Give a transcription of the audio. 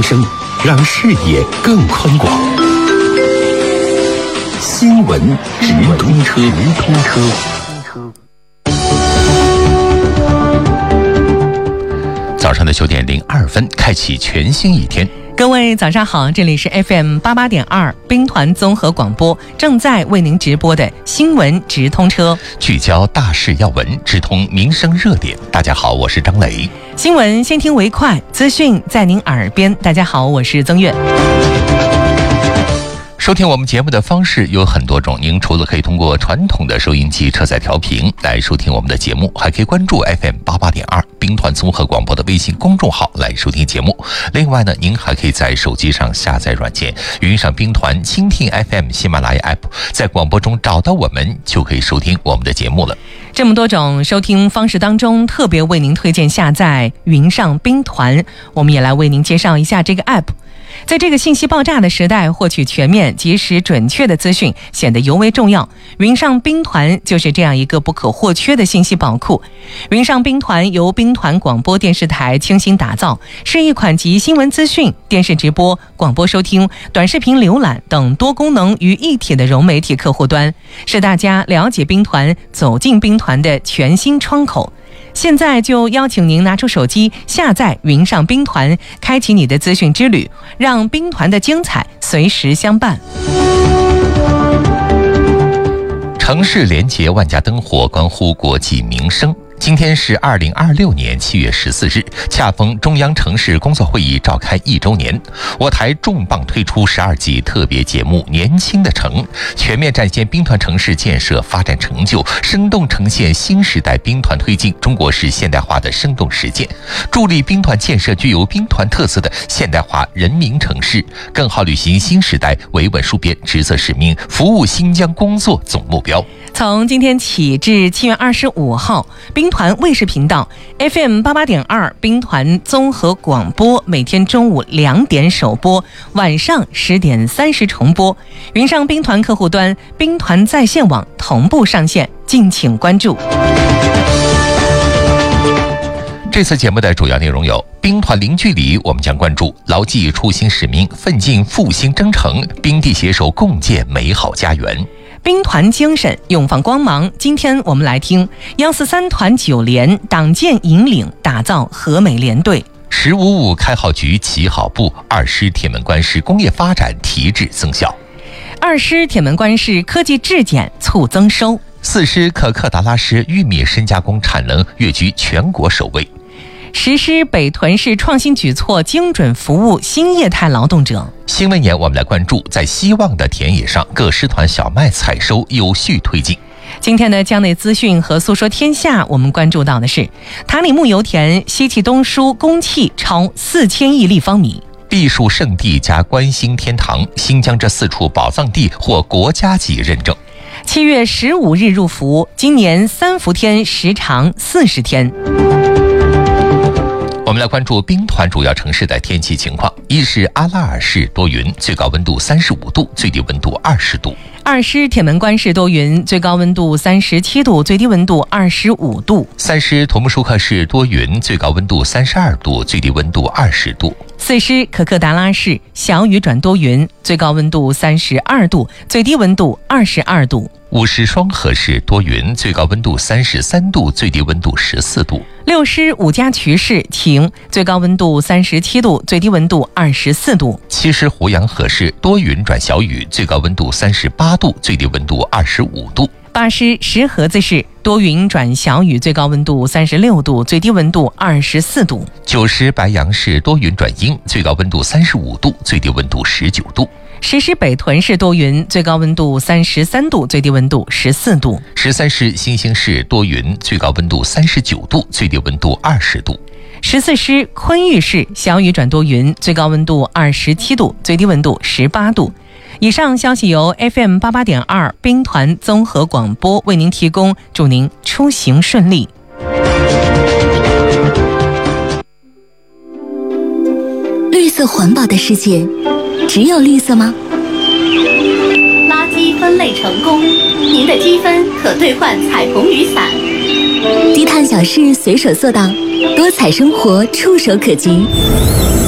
声，让视野更宽广。新闻直通车。早上的9点02分，开启全新一天。 各位早上好，这里是 FM88.2 兵团综合广播，正在为您直播的新闻直通车， 聚焦大事要闻，直通民生热点。大家好，我是张磊。 新闻先听为快，资讯在您耳边。大家好，我是曾月。 收听我们节目的方式有很多种，您除了可以通过传统的收音机车载调频来收听我们的节目，还可以关注 FM88.2 兵团综合广播的微信公众号来收听节目。另外呢，您还可以在手机上下载软件，云上兵团、蜻蜓 FM、喜马拉雅 App， 在广播中找到我们，就可以收听我们的节目了。 这么多种收听方式当中，特别为您推荐下载云上兵团，我们也来为您介绍一下这个 App。在这个信息爆炸的时代，获取全面、及时、准确的资讯显得尤为重要。云上兵团就是这样一个不可或缺的信息宝库。云上兵团由兵团广播电视台倾心打造，是一款集新闻资讯、电视直播、广播收听、短视频浏览等多功能于一体的融媒体客户端，是大家了解兵团、走进兵团的全新窗口。现在就邀请您拿出手机下载云上兵团，开启你的资讯之旅，让兵团的精彩随时相伴。 城市连结万家灯火，关乎国计民生。今天是2026年7月14日，恰逢中央城市工作会议召开1周年。我台重磅推出12集特别节目《年轻的城》，全面展现兵团城市建设发展成就，生动呈现新时代兵团推进中国式现代化的生动实践，助力兵团建设具有兵团特色的现代化人民城市，更好履行新时代维稳戍边职责使命，服务新疆工作总目标。 从今天起至7月25号，兵团卫视频道 FM88.2 兵团综合广播每天中午2点首播，晚上10点30重播。云上兵团客户端、兵团在线网同步上线，敬请关注。 这次节目的主要内容有：兵团零距离，我们将关注牢记初心使命，奋进复兴征程，兵地携手共建美好家园。 兵团精神永放光芒，今天我们来听143团9连党建引领打造和美联队。 1055开好局起好步，2师铁门关市工业发展提质增效 ，2师铁门关市科技质检促增收 ，4师可克达拉市玉米深加工产能跃居全国首位 ，10师北屯市创新举措精准服务新业态劳动者。 新闻年我们来关注在希望的田野上，各师团小麦采收有序推进。 今天的江内资讯和诉说天下，我们关注到的是塔里木油田西气东输供气超4000亿立方米， 避暑胜地加观星天堂，新疆这4处宝藏地获国家级认证。 7月15日入伏，今年3伏天时长40天。 我们来关注兵团主要城市的天气情况。一是阿拉尔市多云，最高温度35度，最低温度20度。 2师铁门关市多云，最高温度37度，最低温度25度。 3师图木舒克市多云，最高温度32度，最低温度20度。 4师可克达拉市小雨转多云，最高温度32度，最低温度22度。 5师双河市多云，最高温度33度，最低温度14度。 6师五家渠市晴，最高温度37度，最低温度24度。 7师胡杨河市多云转小雨，最高温度38度，最低温度25度。 8师石河子市多云转小雨，最高温度36度，最低温度24度。 9师白杨市多云转阴，最高温度35度，最低温度19度。 10师北屯市多云，最高温度33度，最低温度14度。 13师新兴市多云，最高温度39度，最低温度20度。 14师昆玉市小雨转多云，最高温度27度，最低温度18度。以上消息由 FM88.2 兵团综合广播为您提供，祝您出行顺利。 绿色环保的世界，只有绿色吗？ 垃圾分类成功，您的积分可兑换彩虹雨伞。 低碳小事随手做到，多彩生活触手可及。